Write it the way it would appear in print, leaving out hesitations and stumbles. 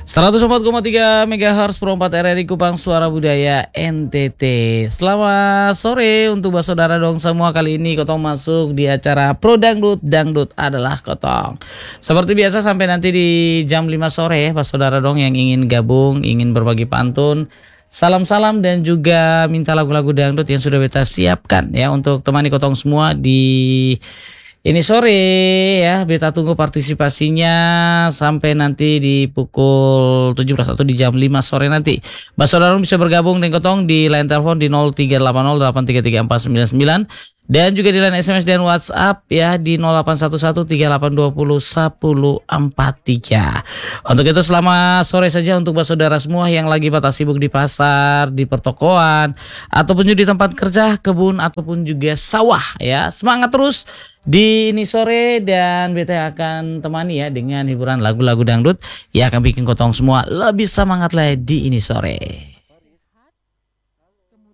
104,3 MHz Pro 4 RRI Kupang Suara Budaya NTT. Selamat sore untuk saudara dong semua. Kali ini Kotong masuk di acara Pro Dangdut, Dangdut adalah Kotong. Seperti biasa sampai nanti di jam 5 sore saudara dong yang ingin gabung, ingin berbagi pantun, salam-salam dan juga minta lagu-lagu dangdut yang sudah beta siapkan ya untuk temani Kotong semua di ini sore ya. Beta tunggu partisipasinya sampai nanti di pukul 17 atau di jam 5 sore nanti. Saudara bisa bergabung dengan Kotong di line telepon di 0380833499 dan juga di line SMS dan WhatsApp ya di 081138201043. Untuk itu selamat sore saja untuk saudara semua yang lagi pada sibuk di pasar, di pertokoan, ataupun juga di tempat kerja, kebun ataupun juga sawah ya. Semangat terus di ini sore dan beta akan temani ya dengan hiburan lagu-lagu dangdut yang akan bikin Kotong semua lebih semangat lagi di ini sore.